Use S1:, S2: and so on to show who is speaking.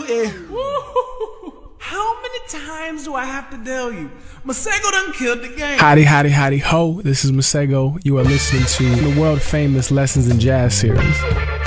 S1: yeah. How many times do I have to tell you? Masego done killed the game.
S2: Howdy, howdy, howdy, ho. This is Masego. You are listening to the world famous Lessons in Jazz series.